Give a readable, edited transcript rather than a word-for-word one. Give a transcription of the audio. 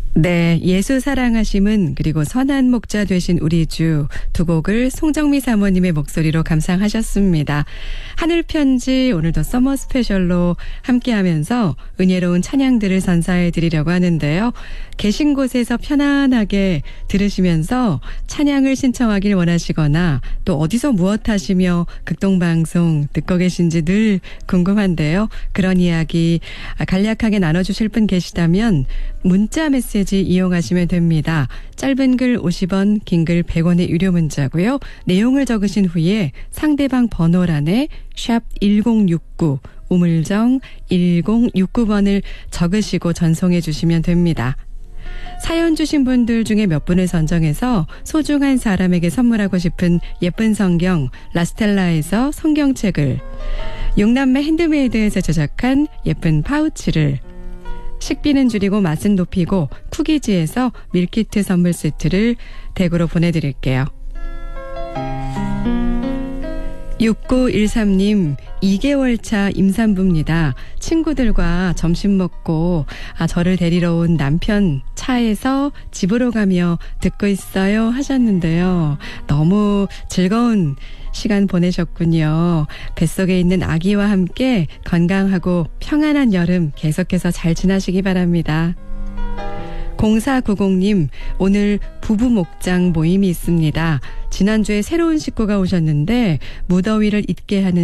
네, 예수 사랑하심은 그리고 선한 목자 되신 우리 주 두 곡을 송정미 사모님의 목소리로 감상하셨습니다. 하늘 편지 오늘도 서머 스페셜로 함께하면서 은혜로운 찬양들을 선사해 드리려고 하는데요. 계신 곳에서 편안하게 들으시면서 찬양을 신청하길 원하시거나 또 어디서 무엇 하시며 극동방송 듣고 계신지 늘 궁금한데요. 그런 이야기 간략하게 나눠주실 분 계시다면 문자 메시지 이용하시면 됩니다. 짧은 글 50원, 긴 글 100원의 유료 문자고요. 내용을 적으신 후에 상대방 번호란에 샵 1069, 우물정 1069번을 적으시고 전송해 주시면 됩니다. 사연 주신 분들 중에 몇 분을 선정해서 소중한 사람에게 선물하고 싶은 예쁜 성경 라스텔라에서 성경책을, 육남매 핸드메이드에서 제작한 예쁜 파우치를, 식비는 줄이고 맛은 높이고 쿠키즈에서 밀키트 선물 세트를 댁으로 보내드릴게요. 6913님, 2개월 차 임산부입니다. 친구들과 점심 먹고 저를 데리러 온 남편 차에서 집으로 가며 듣고 있어요 하셨는데요. 너무 즐거운 시간 보내셨군요. 뱃속에 있는 아기와 함께 건강하고 평안한 여름 계속해서 잘 지나시기 바랍니다. 0490님, 오늘 부부 목장 모임이 있습니다. 지난주에 새로운 식구가 오셨는데 무더위를 잊게 하는